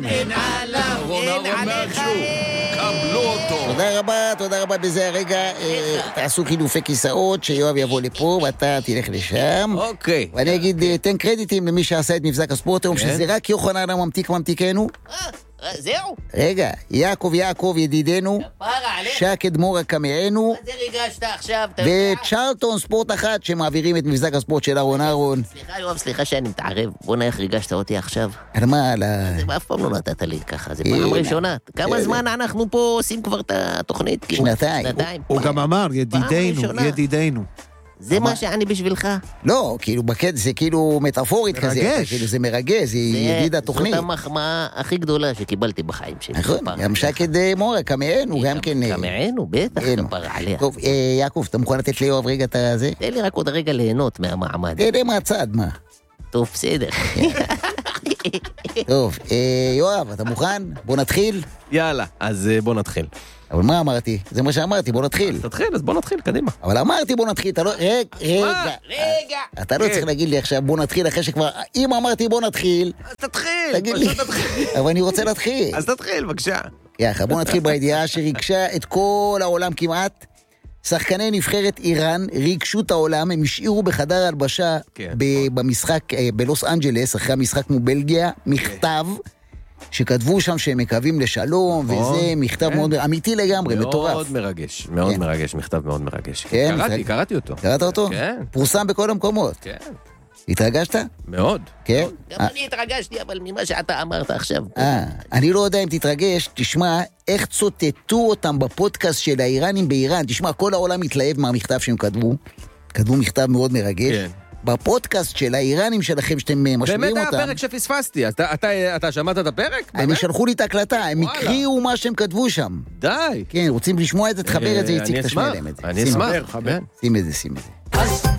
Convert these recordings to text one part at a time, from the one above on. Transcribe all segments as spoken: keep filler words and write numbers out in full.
אין עליו, אין עליך, קבלו אותו. תודה רבה, תודה רבה. בזה הרגע תעשו חילופי כיסאות, שיואב יבוא לפה ואתה תלך לשם. אוקיי. ואני אגיד, תן קרדיטים למי שעשה את מבזק הספורט היום, שזה רק יוחנן הממתיק ממתיקנו. זהו? רגע, יעקב יעקב ידידנו, שק אדמור הקמענו, מה זה ריגשת עכשיו? אתה יודע? וצ'רלטון ספורט אחת שמעבירים את מבזק הספורט של אהרון אהרון. סליחה יואב, סליחה שאני מתערב. בוא נלך, ריגשת אותי עכשיו. על מה? על ה... זה אף פעם לא נתת לי ככה, זה פעם ראשונה. כמה זמן אנחנו פה עושים כבר את התוכנית? שנתיים. שנתיים. הוא גם אמר, ידידנו, ידידנו. זה מה שאני בשבילך. לא, כאילו בקטע זה כאילו מטאפורית כזה. מרגש. כאילו זה מרגש, זה ידיד התוכנית. זאת המחמאה הכי גדולה שקיבלתי בחיים שלי. נכון, גם שקד מורה, קמענו, גם כן... קמענו, בטח, כן. כפר עליה. טוב, אה, יעקב, אתה מוכן לתת ליואב רגע את הזה? תן לי רק עוד רגע ליהנות מהמעמד. תראה מהצד, מה? טוב, בסדר. טוב, אה, יואב, אתה מוכן? בוא נתחיל. יאללה, אז אה, בוא נתחיל. אבל מה אמרתי? זה מה שאמרתי, בוא נתחיל. תתחיל, אז בוא נתחיל, קדימה. אבל אמרתי בוא נתחיל, אתה לא... רגע, רגע. רגע. אתה לא צריך להגיד לי עכשיו בוא נתחיל אחרי שכבר... אם אמרתי בוא נתחיל, אז תתחיל, תגיד לי. אבל אני רוצה להתחיל. אז תתחיל, בבקשה. יחד, בוא נתחיל בידיעה שריגשה את כל העולם כמעט. שחקני נבחרת איראן ריגשו את העולם, הם השאירו בחדר הלבשה כן. ב- במשחק אה, בלוס אנג'לס, אחרי המשחק מול בלגיה, מכתב שכתבו שם שהם מקווים לשלום, וזה מכתב כן. מאוד אמיתי לגמרי, מטורף. מאוד מרגש, מאוד כן. מרגש, מכתב מאוד מרגש. כן, קראתי, זה- קראתי אותו. קראת אותו? כן. פורסם בכל המקומות. כן, התרגשת? מאוד. כן. גם אני התרגשתי, אבל ממה שאתה אמרת עכשיו. אה, אני לא יודע אם תתרגש, תשמע איך צוטטו אותם בפודקאסט של האיראנים באיראן. תשמע, כל העולם מתלהב מהמכתב שהם כתבו. כתבו מכתב מאוד מרגש. כן. בפודקאסט של האיראנים שלכם שאתם אה, משמיעים באמת אותם. היה פרק שפספסתי, אתה- אתה אתה שמעת את הפרק? אני באמת? שלחו לי את ההקלטה, הם וואלה. הקריאו מה שהם כתבו שם. די. כן, רוצים לשמוע את זה, תחבר את זה, אה, איציק, אני תשמיע אשמח, להם את זה. אני שים- אשמח. כן. שים את זה, שים את זה.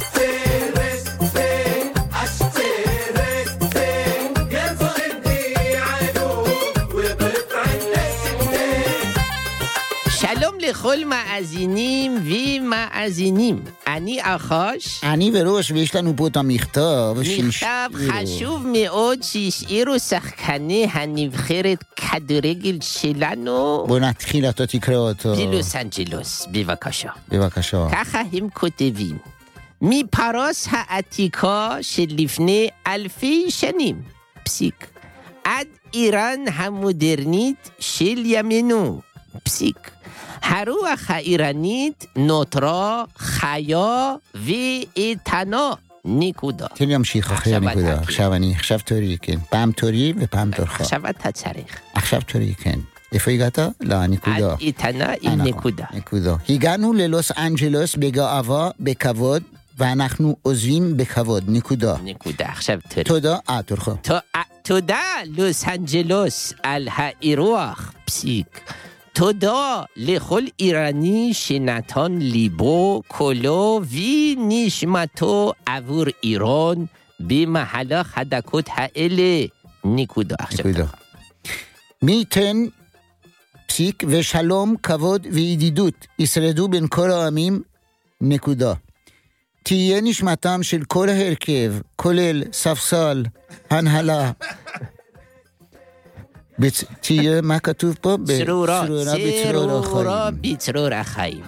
שלום לכל מאזינים ומאזינים. אני אחוש. אני וראש, ויש לנו פה את המכתב. מכתב חשוב מאוד שהשאירו שחקני הנבחרת כדורגל שלנו בוא נתחיל, אתה תקרא אותו. בלוס אנג'לוס, בבקשה. בבקשה. ככה הם כותבים. מפרוס העתיקה של לפני אלפי שנים, פסיק, עד איראן המודרנית של ימינו, פסיק. הרוח האיראנית נותרה חיה ואיתנה, נקודה. תן לי להמשיך אחרי עכשיו הנקודה. אתה. עכשיו אני, עכשיו תורי, כן. פעם תורי ופעם תורך. עכשיו אתה צריך. עכשיו תורי, כן. איפה הגעת? לנקודה. עד איתנה אה, עם נכון, נקודה. נקודה. הגענו ללוס אנג'לוס בגאווה, בכבוד, ואנחנו עוזבים בכבוד. נקודה. נקודה, עכשיו תורי. תודה. אה, תורך. ת- תודה לוס אנג'לוס על האירוח, פסיק. תודה לכל איראני שנתן ליבו, קולו ונשמתו עבור איראן במהלך הדקות האלה. נקודה. עכשיו נקודה. מי ייתן פסיק ושלום, כבוד וידידות ישרדו בין כל העמים. נקודה. תהיה נשמתם של כל ההרכב, כולל ספסל, הנהלה. בצ... תהיה, מה כתוב פה? צרורה, בצרורה צרורה החיים. בצרור החיים.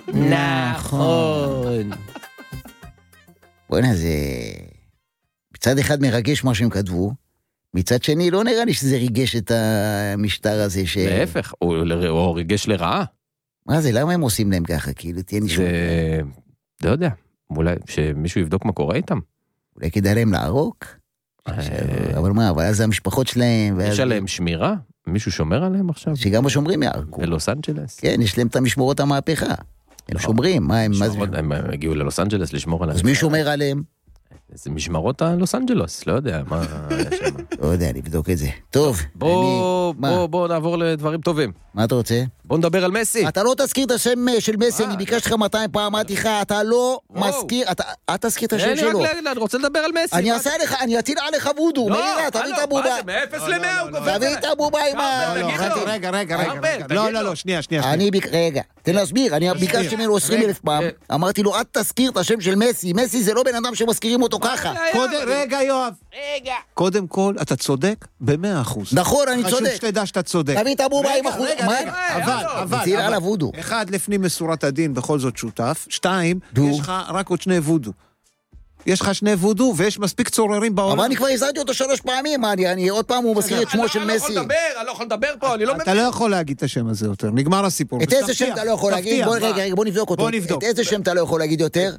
נכון. בוא'נה, זה... מצד אחד מרגש מה שהם כתבו, מצד שני לא נראה לי שזה ריגש את המשטר הזה ש... להפך, הוא ל- הוא ריגש לרעה. מה זה, למה הם עושים להם ככה? כאילו, תהיה נשמע... זה... לא יודע, אולי שמישהו יבדוק מה קורה איתם. אולי כדאי להם לערוק? אבל מה, אבל אז זה המשפחות שלהם... ואז- יש עליהם שמירה? מישהו שומר עליהם עכשיו? שגם השומרים יערקו. בלוס אנג'לס? כן, יש להם את המשמורות המהפכה. הם שומרים, מה הם... מה זה- משמרות- הם הגיעו ללוס אנג'לס לשמור עליהם. אז מי שומר עליהם? זה משמרות הלוס אנג'לוס, לא יודע מה היה שם. לא יודע, נבדוק את זה. טוב, בוא, אני... מה? בוא, בוא נעבור לדברים טובים. מה אתה רוצה? בוא נדבר על מסי. אתה לא תזכיר את השם של מסי, אני ביקשתי לך מאתיים פעם, אמרתי לך, אתה לא מזכיר, אל תזכיר את השם שלו. אני רוצה לדבר על מסי. אני אעשה לך, אני אטיל עליך וודו, מאירה, תביא את הבובה. מאפס למאה הוא גובר. תביא את הבובה עם ה... רגע, רגע, רגע. לא, לא, לא, שנייה, שנייה. אני, רגע, תן להסביר, אני ביקשתי ממנו עשרים אלף פעם, אמרתי לו, אל תזכיר את השם של מסי, מסי זה לא בן אדם שמזכירים אותו ככה. רגע, יואב. רגע. קודם כל, אתה צודק במאה אחוז. נכון, אני צודק. חשוב שתדע שאתה צודק. תביא את הבובה עם אחוז. אבל, אבל, תציל על הוודו. אחד, לפנים משורת הדין, בכל זאת שותף. שתיים, יש לך רק עוד שני וודו. יש לך שני וודו, ויש מספיק צוררים בעולם. אבל אני כבר הזרתי אותו שלוש פעמים, אני עוד פעם הוא מזכיר את שמו של מסי. אני לא יכול לדבר, אני לא יכול לדבר פה, אני לא מבין. אתה לא יכול להגיד את השם הזה יותר, נגמר הסיפור. את איזה שם אתה לא יכול להגיד? רגע, בוא נבדוק אותו. את איזה שם אתה לא יכול להגיד יותר?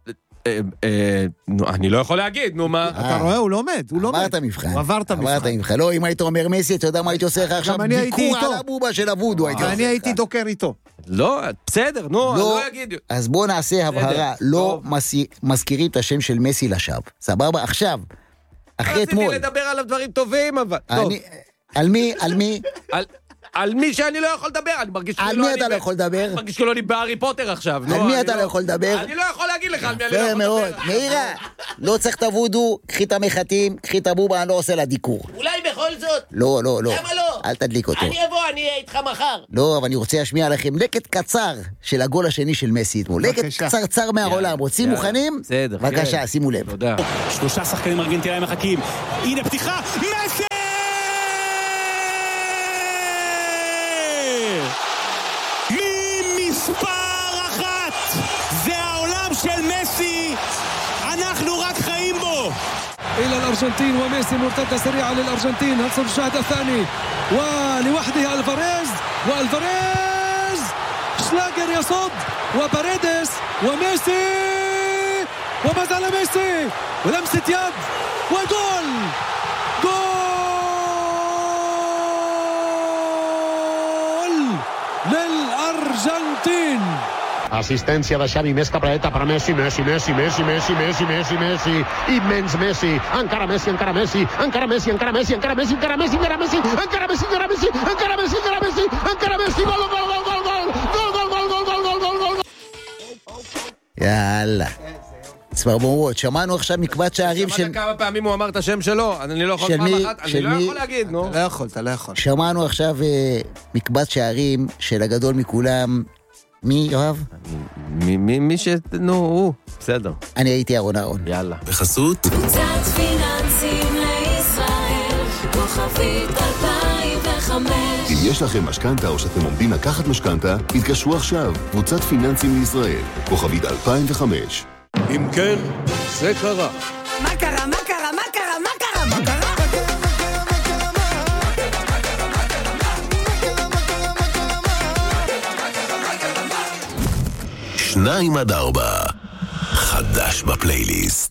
אני לא יכול להגיד, נו מה? אתה רואה, הוא לומד, הוא לומד. עברת מבחן. הוא עבר את המבחן. לא, אם היית אומר מסי, אתה יודע מה הייתי עושה לך עכשיו? ביקור על הבובה של הוודו. אני הייתי דוקר איתו. לא, בסדר, נו, אני לא אגיד. אז בוא נעשה הבהרה, לא מזכירים את השם של מסי לשווא. סבבה, עכשיו, אחרי אתמול. רציתי לדבר עליו דברים טובים, אבל... על מי? על מי? על מי שאני לא יכול לדבר, אני מרגיש על מי אתה לא יכול לדבר? אני מרגיש כאילו אני בהארי פוטר עכשיו. על מי אתה לא יכול לדבר? אני לא יכול להגיד לך על מי אני לא יכול מאוד. לדבר. מאירה, לא צריך את הוודו, קחי את המחטים, קחי את הבובה, אני לא עושה לה דיקור. אולי בכל זאת. לא, לא, לא. למה לא? אל תדליק אותו. אני אבוא, אני אהיה איתך מחר. לא, אבל אני רוצה להשמיע לכם לקט קצר של הגול השני של מסי אתמול. לקט קצרצר מהעולם. רוצים מוכנים? בסדר. בבקשה, שימו לב. תודה. שלושה שחקנים ארגנטינאים מחכים. הנה פתיחה, מסי! מספר אחת! זה העולם של מסי! אנחנו רק חיים בו! إلى الأرجنتين وميسي مرتدة سريعة للأرجنتين هل الشاهد الثاني ولوحده ألفاريز وألفاريز شلاجر يصد وباريدس وميسي وما زال ميسي ولمسة يد وجول جول للأرجنتين. Assistència de Xavi, més capradeta per Messi, Messi, Messi, Messi, Messi, Messi, Messi, Messi, immens Messi, encara Messi, encara Messi, encara Messi, encara Messi, encara Messi, encara Messi, encara Messi, encara Messi, encara Messi, encara Messi, encara Messi, encara Messi, gol, gol, gol, gol, gol, gol, gol, gol, gol, gol, gol, gol, gol. יאללה. צברבורות, שמענו עכשיו מקבץ שערים של... שמעת כמה פעמים הוא אמר את השם שלו, אני לא יכול פעם אחת, אני לא יכול להגיד, נו. אתה לא יכול, אתה לא יכול. שמענו עכשיו מקבץ שערים של הגדול מכולם, מי, יואב? מי, מי ש... נו, הוא. בסדר. אני הייתי אהרון אהרון. יאללה. בחסות? קבוצת פיננסים לישראל, כוכבית אלפיים וחמש. אם יש לכם משכנתה או שאתם עומדים לקחת משכנתה, התקשרו עכשיו. קבוצת פיננסים לישראל, כוכבית אלפיים וחמש. אם כן, זה קרה. מה קרה, מה קרה, מה קרה, מה קרה, מה קרה? שניים עד ארבע, חדש בפלייליסט.